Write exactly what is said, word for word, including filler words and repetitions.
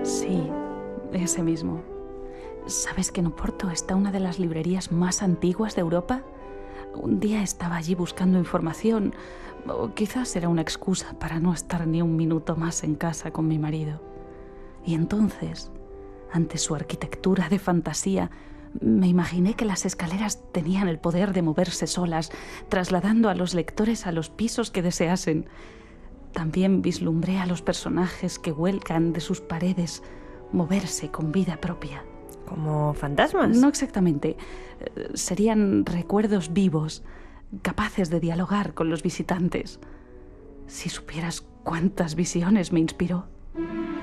Sí, ese mismo. ¿Sabes que en Oporto está una de las librerías más antiguas de Europa? Un día estaba allí buscando información, o quizás era una excusa para no estar ni un minuto más en casa con mi marido. Y entonces, ante su arquitectura de fantasía, me imaginé que las escaleras tenían el poder de moverse solas, trasladando a los lectores a los pisos que deseasen. También vislumbré a los personajes que vuelcan de sus paredes, moverse con vida propia. ¿Como fantasmas? No exactamente. Eh, Serían recuerdos vivos, capaces de dialogar con los visitantes. Si supieras cuántas visiones me inspiró.